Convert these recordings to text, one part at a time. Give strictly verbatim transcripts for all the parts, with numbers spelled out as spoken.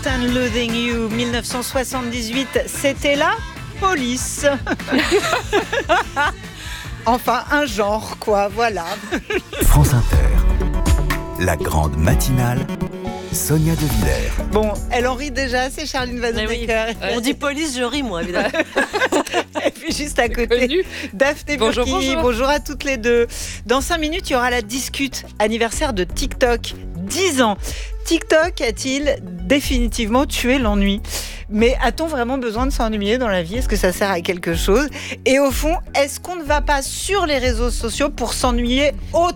Lost and Losing You, dix-neuf cent soixante-dix-huit, c'était la police. Enfin, un genre, quoi, voilà. France Inter, la grande matinale, Sonia De Villers. Bon, elle en rit déjà, c'est Charline Vanhoenacker. Oui. On dit police, je ris, moi, évidemment. Et puis juste à côté, Daphné bonjour, Burki. bonjour. Bonjour à toutes les deux. Dans cinq minutes, il y aura la discute anniversaire de TikTok. dix ans. TikTok a-t-il définitivement tué l'ennui ? Mais a-t-on vraiment besoin de s'ennuyer dans la vie ? Est-ce que ça sert à quelque chose ? Et au fond, est-ce qu'on ne va pas sur les réseaux sociaux pour s'ennuyer autrement ?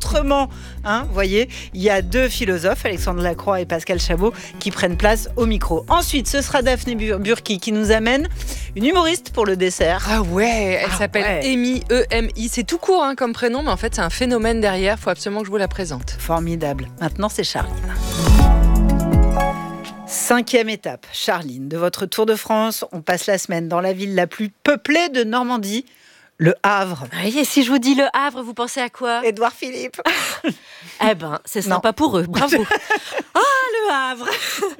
Hein, vous voyez, il y a deux philosophes, Alexandre Lacroix et Pascal Chabot, qui prennent place au micro. Ensuite, ce sera Daphné Burki qui nous amène une humoriste pour le dessert. Ah ouais, elle Ah s'appelle ouais. Amy, E M I. C'est tout court hein, comme prénom, mais en fait, c'est un phénomène derrière. Il faut absolument que je vous la présente. Formidable. Maintenant, c'est Charline. Cinquième étape, Charline, de votre Tour de France. On passe la semaine dans la ville la plus peuplée de Normandie, le Havre. Oui, et si je vous dis le Havre, vous pensez à quoi ? Édouard Philippe. Eh ben, c'est sympa Non. pour eux, bravo. Ah, le Havre.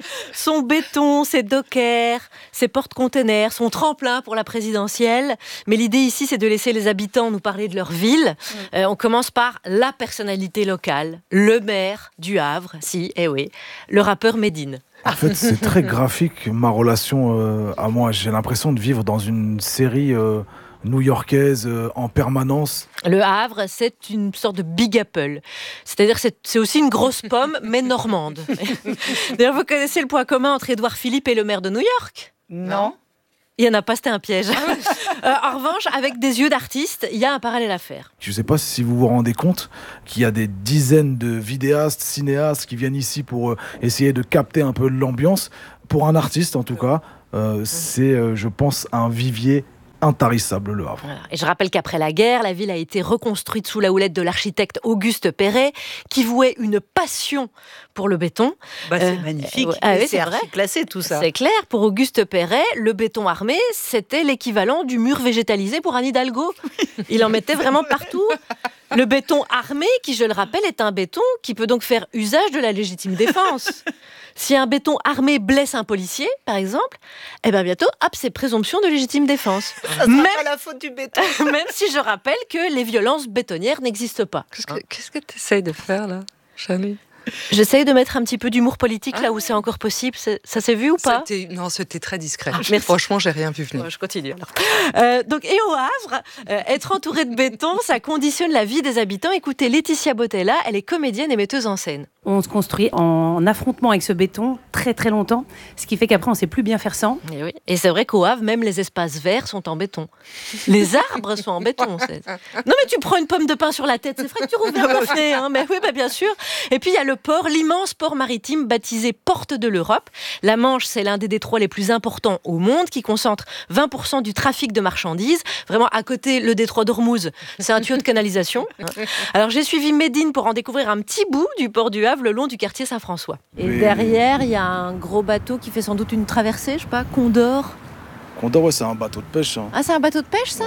Son béton, ses dockers, ses porte-containers, son tremplin pour la présidentielle. Mais l'idée ici, c'est de laisser les habitants nous parler de leur ville. Mm. Euh, on commence par la personnalité locale, le maire du Havre, si, eh oui, le rappeur Medine. En fait, c'est très graphique, ma relation euh, à moi. J'ai l'impression de vivre dans une série euh, new-yorkaise euh, en permanence. Le Havre, c'est une sorte de Big Apple. C'est-à-dire que c'est, c'est aussi une grosse pomme, mais normande. D'ailleurs, vous connaissez le point commun entre Édouard Philippe et le maire de New York ? Non. Il n'y en a pas, c'était un piège. euh, en revanche, avec des yeux d'artiste, il y a un parallèle à faire. Je ne sais pas si vous vous rendez compte qu'il y a des dizaines de vidéastes, cinéastes qui viennent ici pour euh, essayer de capter un peu l'ambiance. Pour un artiste, en tout cas, euh, c'est, euh, je pense, un vivier intarissable, le Havre. Voilà. Et je rappelle qu'après la guerre, la ville a été reconstruite sous la houlette de l'architecte Auguste Perret, qui vouait une passion pour le béton. Bah, c'est Euh, magnifique. euh, ah oui, c'est c'est vrai. classé tout ça. C'est clair, pour Auguste Perret, le béton armé, c'était l'équivalent du mur végétalisé pour Anne Hidalgo. Il en mettait vraiment partout. Le béton armé, qui, je le rappelle, est un béton qui peut donc faire usage de la légitime défense. Si un béton armé blesse un policier, par exemple, eh bien bientôt, hop, c'est présomption de légitime défense. Ça sera Même, pas la faute du béton. même si je rappelle que les violences bétonnières n'existent pas. Qu'est-ce que qu'est-ce que tu essayes de faire là, Charlie ? J'essaye de mettre un petit peu d'humour politique là où c'est encore possible. C'est- ça s'est vu ou pas ? C'était, non, c'était très discret. Ah, merci. Franchement, j'ai rien vu venir. Ouais, je continue alors. Euh, donc, et au Havre, euh, être entouré de béton, ça conditionne la vie des habitants. Écoutez, Laetitia Botella, elle est comédienne et metteuse en scène. On se construit en affrontement avec ce béton très très longtemps, ce qui fait qu'après on sait plus bien faire sans. Et, oui. Et c'est vrai qu'au Havre, même les espaces verts sont en béton. Les arbres sont en béton. C'est... Non mais tu prends une pomme de pin sur la tête, c'est vrai que tu rouvres la Daphné, hein. Mais oui, bah, bien sûr. Et puis il y a le port, l'immense port maritime baptisé Porte de l'Europe. La Manche, c'est l'un des détroits les plus importants au monde, qui concentre vingt pour cent du trafic de marchandises. Vraiment à côté, le détroit d'Ormuz, c'est un tuyau de canalisation. Alors j'ai suivi Medine pour en découvrir un petit bout du port du Havre, le long du quartier Saint-François. Et Oui. derrière, il y a un gros bateau qui fait sans doute une traversée, je sais pas, Condor. Condor, ouais, c'est un bateau de pêche. Hein. Ah, c'est un bateau de pêche, ça ?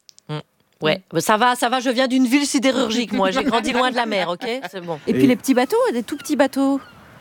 Ouais, bah, ça va, ça va, je viens d'une ville sidérurgique, moi, j'ai grandi loin de la mer, ok ? C'est bon. Et, Et- puis les petits bateaux, des tout petits bateaux.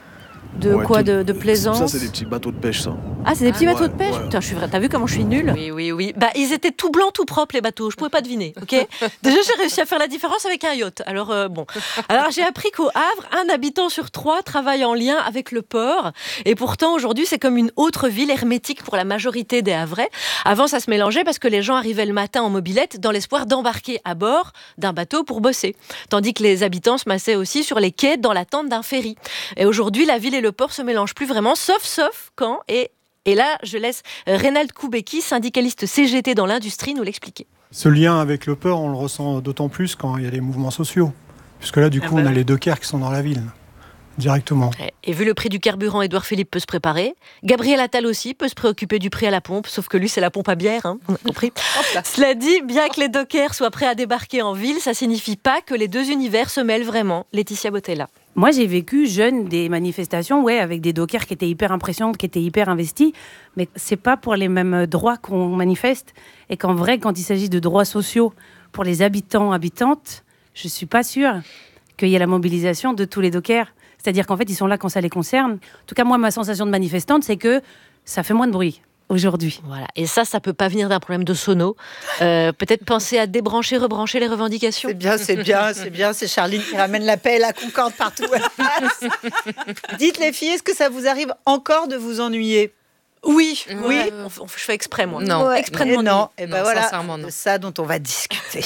De Ouais, quoi tout- de, de plaisance. Ça, c'est des petits bateaux de pêche, ça. Ah, c'est des petits Ah, bateaux ouais, de pêche. ouais. Putain, je suis vrai. T'as vu comment je suis nulle ? Oui, oui, oui. Bah, ils étaient tout blancs, tout propres les bateaux. Je pouvais pas deviner. Ok. Déjà, j'ai réussi à faire la différence avec un yacht. Alors euh, bon. Alors j'ai appris qu'au Havre, un habitant sur trois travaille en lien avec le port. Et pourtant, aujourd'hui, c'est comme une autre ville hermétique pour la majorité des Havrais. Avant, ça se mélangeait parce que les gens arrivaient le matin en mobilette dans l'espoir d'embarquer à bord d'un bateau pour bosser. Tandis que les habitants se massaient aussi sur les quais dans l'attente d'un ferry. Et aujourd'hui, la ville et le port se mélangent plus vraiment, sauf, sauf quand, et, et là, je laisse Reynald Koubeki, syndicaliste C G T dans l'industrie, nous l'expliquer. Ce lien avec le port, on le ressent d'autant plus quand il y a les mouvements sociaux. Puisque là, du coup, Ah bah on a oui. les dockers qui sont dans la ville, directement. Et vu le prix du carburant, Édouard Philippe peut se préparer. Gabriel Attal aussi peut se préoccuper du prix à la pompe, sauf que lui, c'est la pompe à bière, hein, on a compris. Cela dit, bien que les dockers soient prêts à débarquer en ville, ça signifie pas que les deux univers se mêlent vraiment. Laetitia Botella. Moi, j'ai vécu jeune des manifestations, ouais, avec des dockers qui étaient hyper impressionnantes, qui étaient hyper investis, mais c'est pas pour les mêmes droits qu'on manifeste. Et qu'en vrai, quand il s'agit de droits sociaux pour les habitants, habitantes, je suis pas sûre qu'il y ait la mobilisation de tous les dockers. C'est-à-dire qu'en fait, ils sont là quand ça les concerne. En tout cas, moi, ma sensation de manifestante, c'est que ça fait moins de bruit aujourd'hui. Voilà. Et ça, ça peut pas venir d'un problème de sono. Euh, peut-être penser à débrancher, rebrancher les revendications. C'est bien, c'est bien, c'est bien. C'est Charline qui ramène la paix et la concorde partout. Dites les filles, est-ce que ça vous arrive encore de vous ennuyer ? Oui, Ouais. oui. On, on- je fais exprès, moi. Non. Ouais, exprès de et m'ennuyer. non. Et ben Non, voilà, sincèrement, non. c'est ça dont on va discuter.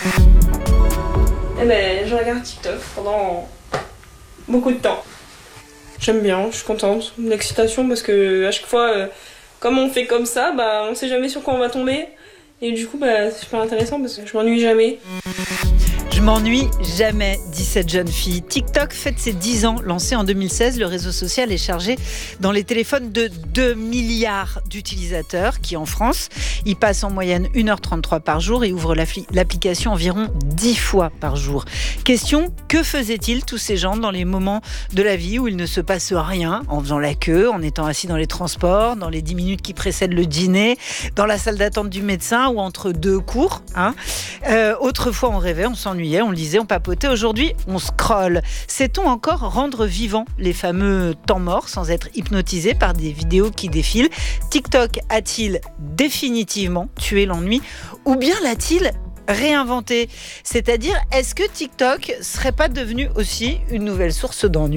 Eh ben, je regarde TikTok pendant beaucoup de temps. J'aime bien, je suis contente, une excitation parce que à chaque fois, euh, comme on fait comme ça, bah, on sait jamais sur quoi on va tomber. Et du coup, bah, c'est super intéressant parce que je m'ennuie jamais. Je m'ennuie jamais, dit cette jeune fille. TikTok fête ses dix ans. Lancé en deux mille seize, le réseau social est chargé dans les téléphones de deux milliards d'utilisateurs qui, en France, y passent en moyenne une heure trente-trois par jour et ouvrent l'appli- l'application environ dix fois par jour. Question, que faisaient-ils tous ces gens dans les moments de la vie où il ne se passe rien, en faisant la queue, en étant assis dans les transports, dans les dix minutes qui précèdent le dîner, dans la salle d'attente du médecin ou entre deux cours, hein. Euh, autrefois, on rêvait, on s'ennuyait, on lisait, on papotait. Aujourd'hui, on scrolle. Sait-on encore rendre vivants les fameux temps morts sans être hypnotisé par des vidéos qui défilent ? TikTok a-t-il définitivement tué l'ennui ou bien l'a-t-il réinventé ? C'est-à-dire, est-ce que TikTok serait pas devenu aussi une nouvelle source d'ennui ?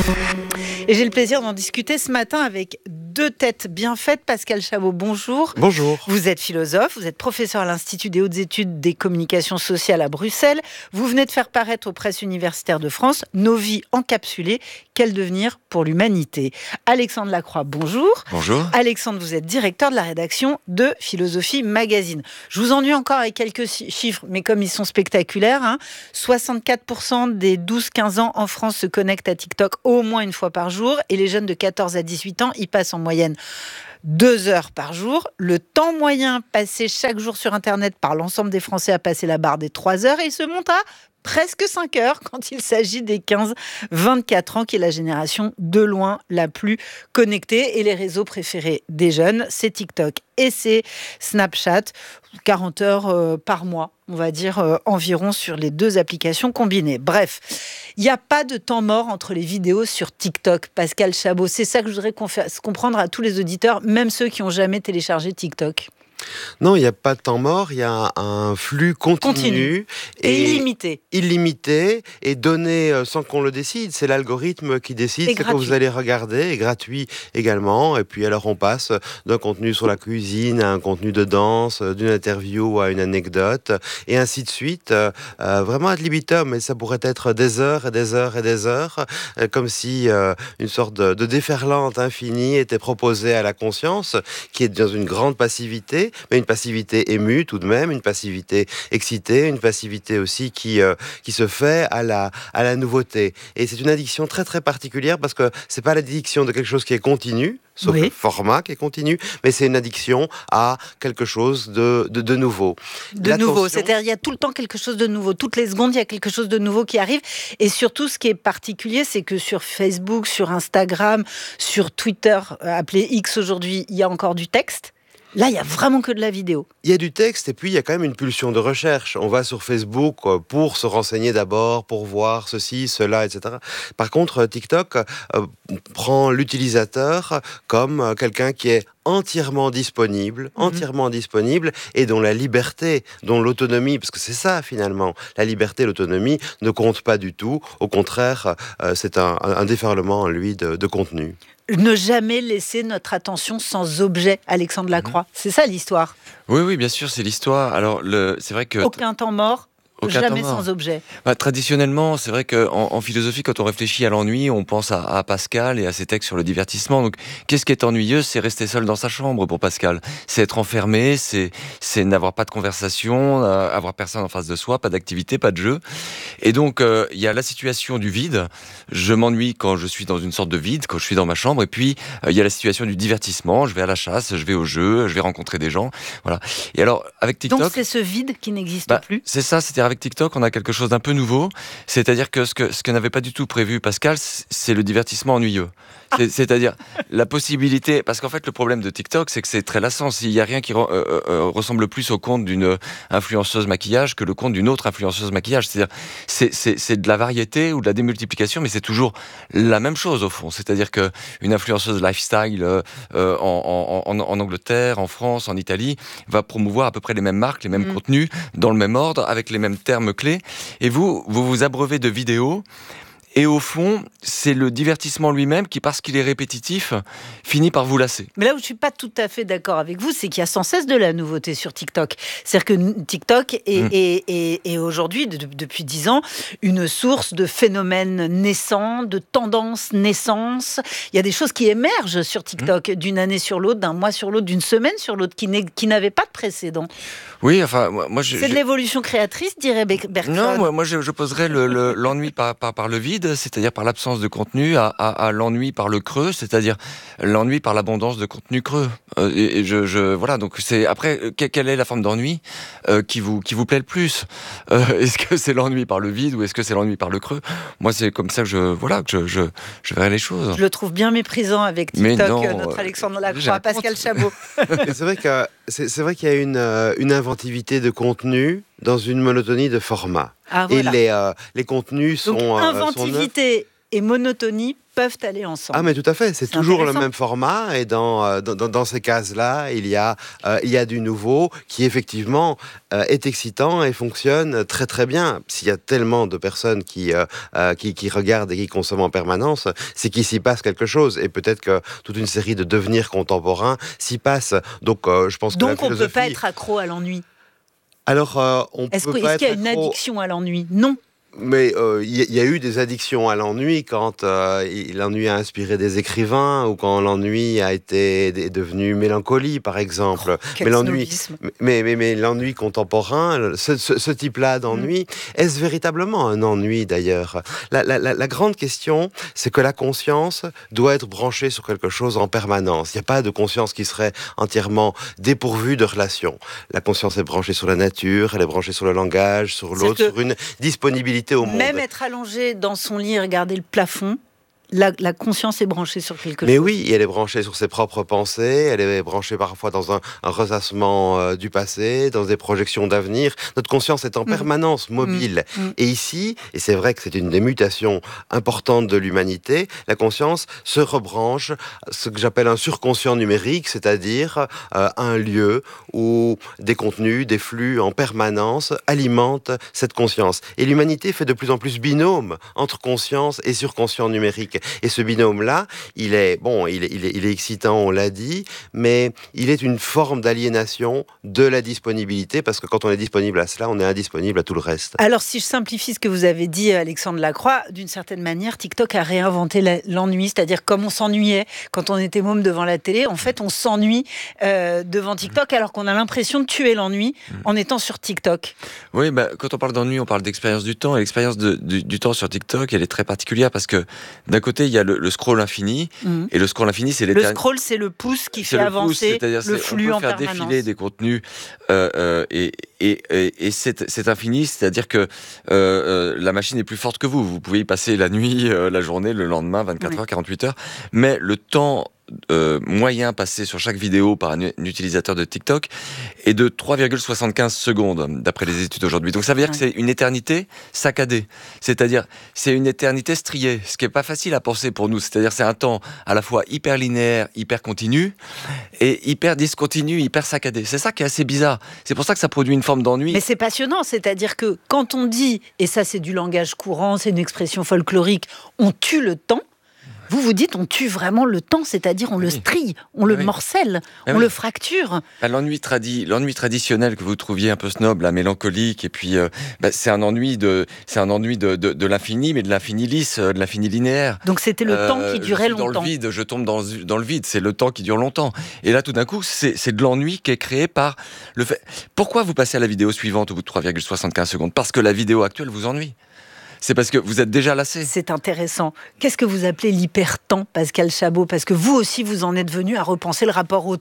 Et j'ai le plaisir d'en discuter ce matin avec deux têtes bien faites. Pascal Chabot, bonjour. Bonjour. Vous êtes philosophe, vous êtes professeur à l'Institut des hautes études des communications sociales à Bruxelles. Vous venez de faire paraître aux presses universitaires de France Nos vies encapsulées, quel devenir pour l'humanité ? Alexandre Lacroix, bonjour. Bonjour. Alexandre, vous êtes directeur de la rédaction de Philosophie Magazine. Je vous ennuie encore avec quelques chiffres, mais comme ils sont spectaculaires, hein, soixante-quatre pour cent des douze quinze ans en France se connectent à TikTok au moins une fois par jour et les jeunes de quatorze à dix-huit ans y passent en moyenne deux heures par jour. Le temps moyen passé chaque jour sur Internet par l'ensemble des Français a passé la barre des trois heures et il se monte à presque cinq heures quand il s'agit des quinze vingt-quatre ans, qui est la génération de loin la plus connectée. Et les réseaux préférés des jeunes, c'est TikTok et c'est Snapchat. quarante heures euh, par mois, on va dire euh, environ sur les deux applications combinées. Bref, il n'y a pas de temps mort entre les vidéos sur TikTok. Pascal Chabot, c'est ça que je voudrais qu'on fasse comprendre à tous les auditeurs, même ceux qui n'ont jamais téléchargé TikTok. Non, il n'y a pas de temps mort, il y a un flux continu, Continu. Et illimité. illimité et donné euh, sans qu'on le décide. C'est l'algorithme qui décide Et ce que gratuit. vous allez regarder, et gratuit également. Et puis alors on passe d'un contenu sur la cuisine à un contenu de danse, d'une interview à une anecdote, et ainsi de suite. Euh, euh, vraiment ad libitum, et ça pourrait être des heures et des heures et des heures, euh, comme si euh, une sorte de, de déferlante infinie était proposée à la conscience, qui est dans une grande passivité, mais une passivité émue tout de même, une passivité excitée, une passivité aussi qui, euh, qui se fait à la, à la nouveauté. Et c'est une addiction très très particulière parce que c'est pas l'addiction de quelque chose qui est continu, sauf Oui. le format qui est continu, mais c'est une addiction à quelque chose de, de, de nouveau. De L'attention- nouveau, c'est-à-dire il y a tout le temps quelque chose de nouveau. Toutes les secondes, il y a quelque chose de nouveau qui arrive. Et surtout, ce qui est particulier, c'est que sur Facebook, sur Instagram, sur Twitter, euh, appelé X aujourd'hui, il y a encore du texte. Là, il y a vraiment que de la vidéo. Il y a du texte et puis il y a quand même une pulsion de recherche. On va sur Facebook euh, pour se renseigner d'abord, pour voir ceci, cela, et cetera. Par contre, TikTok euh, prend l'utilisateur comme euh, quelqu'un qui est entièrement disponible, Mhm. entièrement disponible, et dont la liberté, dont l'autonomie, parce que c'est ça finalement, la liberté, l'autonomie ne compte pas du tout. Au contraire, euh, c'est un, un déferlement en lui de, de contenu. Ne jamais laisser notre attention sans objet, Alexandre Lacroix. C'est ça l'histoire. Oui, oui, bien sûr, c'est l'histoire. Alors, le, c'est vrai que... Aucun temps mort, Aucun jamais temps mort. sans objet. Bah, traditionnellement, c'est vrai qu'en en philosophie, quand on réfléchit à l'ennui, on pense à, à Pascal et à ses textes sur le divertissement. Donc, qu'est-ce qui est ennuyeux ? C'est rester seul dans sa chambre pour Pascal. C'est être enfermé, c'est, c'est n'avoir pas de conversation, euh, avoir personne en face de soi, pas d'activité, pas de jeu. Et donc, euh, il y a la situation du vide. Je m'ennuie quand je suis dans une sorte de vide, quand je suis dans ma chambre. Et puis, euh, il y a la situation du divertissement. Je vais à la chasse, je vais au jeu, je vais rencontrer des gens. Voilà. Et alors, avec TikTok... Donc c'est ce vide qui n'existe Bah, plus. c'est ça, c'est-à-dire avec TikTok, on a quelque chose d'un peu nouveau. C'est-à-dire que ce que, ce que n'avait pas du tout prévu Pascal, c'est le divertissement ennuyeux. C'est, c'est-à-dire la possibilité, parce qu'en fait le problème de TikTok, c'est que c'est très lassant. S'il y a rien qui re, euh, euh, ressemble plus au compte d'une influenceuse maquillage que le compte d'une autre influenceuse maquillage. C'est-à-dire c'est, c'est, c'est de la variété ou de la démultiplication, mais c'est toujours la même chose au fond. C'est-à-dire que une influenceuse lifestyle euh, euh, en, en, en, en Angleterre, en France, en Italie, va promouvoir à peu près les mêmes marques, les mêmes mmh. contenus, dans le même ordre, avec les mêmes termes clés. Et vous, vous vous abreuvez de vidéos. Et au fond, c'est le divertissement lui-même qui, parce qu'il est répétitif, finit par vous lasser. Mais là où je ne suis pas tout à fait d'accord avec vous, c'est qu'il y a sans cesse de la nouveauté sur TikTok. C'est-à-dire que TikTok est, mmh. est, est, est aujourd'hui, de, depuis dix ans, une source de phénomènes naissants, de tendances naissances. Il y a des choses qui émergent sur TikTok mmh. d'une année sur l'autre, d'un mois sur l'autre, d'une semaine sur l'autre, qui, qui n'avaient pas de précédent. Oui, enfin, moi... Je, c'est je... de l'évolution créatrice, dirait Bergson. Non, moi, moi je, je poserais le, le, l'ennui par, par, par le vide, c'est-à-dire par l'absence de contenu, à, à, à l'ennui par le creux, c'est-à-dire l'ennui par l'abondance de contenu creux. Euh, et, et je, je, voilà, donc c'est... Après, quelle est la forme d'ennui euh, qui, vous, qui vous plaît le plus euh, Est-ce que c'est l'ennui par le vide ou est-ce que c'est l'ennui par le creux? Moi, c'est comme ça que je, voilà, que je, je, je verrai les choses. Je le trouve bien méprisant avec TikTok, non, notre Alexandre Lacroix, Pascal Chabot. C'est vrai que c'est, c'est vrai qu'il y a une, euh, une inventivité de contenu dans une monotonie de format. Ah, voilà. Et les, euh, les contenus sont... Donc, euh, inventivité sont et monotonie peuvent aller ensemble. Ah mais tout à fait, c'est, c'est toujours le même format et dans, dans, dans ces cases-là, il y, a, euh, il y a du nouveau qui effectivement euh, est excitant et fonctionne très très bien. S'il y a tellement de personnes qui, euh, qui, qui regardent et qui consomment en permanence, c'est qu'il s'y passe quelque chose et peut-être que toute une série de devenirs contemporains s'y passent. Donc euh, je pense que Donc la philosophie... on ne peut pas être accro à l'ennui. Alors euh, on Est-ce peut que, pas est-ce qu'il y a être une accro... addiction à l'ennui? Non. Mais il euh, y, y a eu des addictions à l'ennui quand euh, l'ennui a inspiré des écrivains ou quand l'ennui a été est devenu mélancolie, par exemple. Oh, quel mais l'ennui, snobisme. mais, mais, mais l'ennui contemporain, ce, ce, ce type-là d'ennui, mmh. est-ce véritablement un ennui d'ailleurs? la, la, la, la grande question, c'est que la conscience doit être branchée sur quelque chose en permanence. Il n'y a pas de conscience qui serait entièrement dépourvue de relations. La conscience est branchée sur la nature, elle est branchée sur le langage, sur l'autre, que... sur une disponibilité au monde. Même être allongé dans son lit et regarder le plafond, la, la conscience est branchée sur quelque Mais chose. Mais oui, elle est branchée sur ses propres pensées, elle est branchée parfois dans un, un ressassement euh, du passé, dans des projections d'avenir. Notre conscience est en mmh. permanence mobile. Mmh. Et ici, et c'est vrai que c'est une des mutations importantes de l'humanité, la conscience se rebranche, ce que j'appelle un surconscient numérique, c'est-à-dire euh, un lieu où des contenus, des flux en permanence alimentent cette conscience. Et l'humanité fait de plus en plus binôme entre conscience et surconscient numérique. Et ce binôme-là, il est, bon, il est, il est, il est excitant, on l'a dit, mais il est une forme d'aliénation de la disponibilité, parce que quand on est disponible à cela, on est indisponible à tout le reste. Alors, si je simplifie ce que vous avez dit, Alexandre Lacroix, d'une certaine manière, TikTok a réinventé la, l'ennui, c'est-à-dire comme on s'ennuyait quand on était môme devant la télé, en fait, on s'ennuie euh, devant TikTok, alors qu'on a l'impression de tuer l'ennui en étant sur TikTok. Oui, bah, quand on parle d'ennui, on parle d'expérience du temps, et l'expérience de, du, du temps sur TikTok, elle est très particulière, parce que d'un côté, il y a le, le scroll infini, mmh. et le scroll infini, c'est l'éternité. Le scroll, c'est le pouce qui fait le avancer pouce, le flux en permanence. On peut faire défiler des contenus, euh, euh, et, et, et, et c'est, c'est infini, c'est-à-dire que euh, euh, la machine est plus forte que vous. Vous pouvez y passer la nuit, euh, la journée, le lendemain, vingt-quatre oui. heures, quarante-huit heures, mais le temps Euh, moyen passé sur chaque vidéo par un, un utilisateur de TikTok est de trois virgule soixante-quinze secondes d'après les études aujourd'hui. Donc ça veut dire que c'est une éternité saccadée, c'est-à-dire c'est une éternité striée, ce qui est pas facile à penser pour nous. C'est-à-dire c'est un temps à la fois hyper linéaire, hyper continu et hyper discontinu, hyper saccadé. C'est ça qui est assez bizarre. C'est pour ça que ça produit une forme d'ennui. Mais c'est passionnant, c'est-à-dire que quand on dit, et ça c'est du langage courant, c'est une expression folklorique, on tue le temps. Vous vous dites, on tue vraiment le temps, c'est-à-dire on oui. le strie, on oui. le morcelle, ah on oui. le fracture. Bah, l'ennui, tradi- l'ennui traditionnel que vous trouviez un peu snob, là, mélancolique, et puis euh, bah, c'est un ennui, de, c'est un ennui de, de, de l'infini, mais de l'infini lisse, de l'infini linéaire. Donc c'était le euh, temps qui durait je suis longtemps. Dans le vide, je tombe dans, dans le vide, c'est le temps qui dure longtemps. Et là, tout d'un coup, c'est, c'est de l'ennui qui est créé par le fait... Pourquoi vous passez à la vidéo suivante au bout de trois virgule soixante-quinze secondes? Parce que la vidéo actuelle vous ennuie. C'est parce que vous êtes déjà lassé. C'est intéressant. Qu'est-ce que vous appelez l'hypertemps, Pascal Chabot? Parce que vous aussi, vous en êtes venu à repenser le rapport au temps.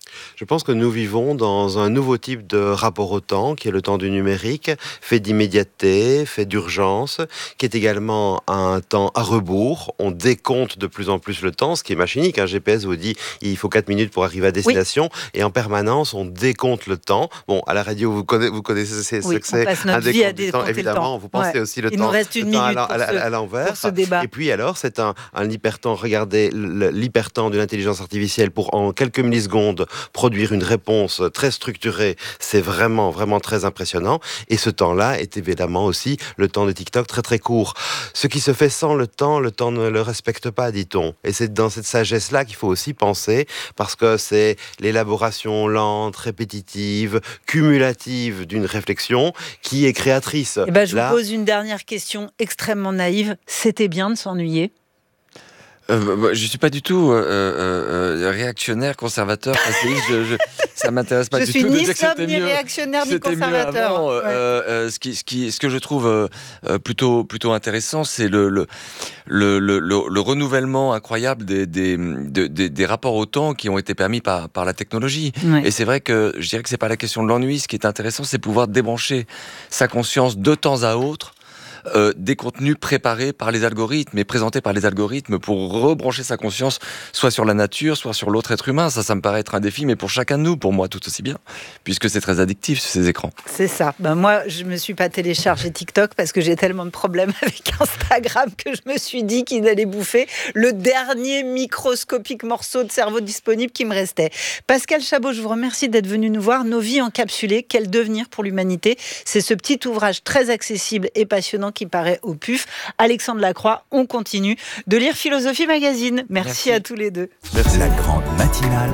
Je pense que nous vivons dans un nouveau type de rapport au temps, qui est le temps du numérique, fait d'immédiateté, fait d'urgence, qui est également un temps à rebours. On décompte de plus en plus le temps, ce qui est machinique. Un G P S vous dit il faut quatre minutes pour arriver à destination, oui. Et en permanence, on décompte le temps. Bon, à la radio, vous connaissez, vous connaissez ce oui, que c'est un décompte du temps, évidemment. Vous pensez ouais. aussi le il temps, nous reste une le temps minute à, à, à, à l'envers. Et puis alors, c'est un, un hypertemps. Regardez l'hypertemps de l'intelligence artificielle pour en quelques millisecondes produire une réponse très structurée, c'est vraiment, vraiment très impressionnant. Et ce temps-là est évidemment aussi le temps de TikTok très, très court. Ce qui se fait sans le temps, le temps ne le respecte pas, dit-on. Et c'est dans cette sagesse-là qu'il faut aussi penser, parce que c'est l'élaboration lente, répétitive, cumulative d'une réflexion qui est créatrice. Eh ben, je Là, vous pose une dernière question extrêmement naïve. C'était bien de s'ennuyer ? Euh, je suis pas du tout euh, euh, réactionnaire, conservateur, passéiste. Je, je, ça m'intéresse pas je du suis tout. Ni de dire somme, que ni mieux, réactionnaire, ni conservateur. Avant, ouais. euh, euh, ce, qui, ce, qui, ce que je trouve euh, plutôt, plutôt intéressant, c'est le, le, le, le, le, le renouvellement incroyable des, des, des, des, des rapports au temps qui ont été permis par, par la technologie. Ouais. Et c'est vrai que je dirais que c'est pas la question de l'ennui. Ce qui est intéressant, c'est pouvoir débrancher sa conscience de temps à autre. Euh, des contenus préparés par les algorithmes et présentés par les algorithmes pour rebrancher sa conscience soit sur la nature, soit sur l'autre être humain. Ça, ça me paraît être un défi, mais pour chacun de nous, pour moi tout aussi bien, puisque c'est très addictif ces écrans. C'est ça. Ben moi, je me suis pas téléchargé TikTok parce que j'ai tellement de problèmes avec Instagram que je me suis dit qu'il allait bouffer le dernier microscopique morceau de cerveau disponible qui me restait. Pascal Chabot, je vous remercie d'être venu nous voir. Nos vies encapsulées, quel devenir pour l'humanité ? C'est ce petit ouvrage très accessible et passionnant qui paraît au P U F. Alexandre Lacroix, on continue de lire Philosophie Magazine. Merci, Merci. à tous les deux. Merci. La grande matinale,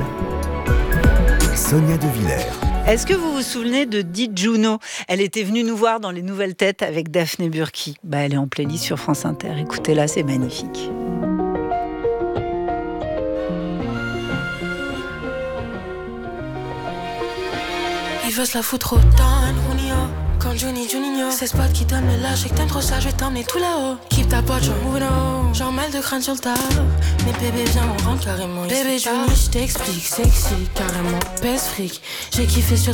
Sonia De Villers. Est-ce que vous vous souvenez de Di Juno ? Elle était venue nous voir dans les Nouvelles Têtes avec Daphné Burki. Bah, elle est en playlist sur France Inter. Écoutez-la, c'est magnifique. Il veut se la foutre autant, Junio. Comme Johnny Juninho, ces spots qui donnent le lâche et que t'aimes trop ça, je vais t'emmener tout là-haut. Keep ta pote, je move on. Genre mal de crâne sur le tas. Mais bébé, viens, on rentre carrément. Bébé, Johnny, je t'explique, sexy, carrément. Pèse fric, j'ai kiffé sur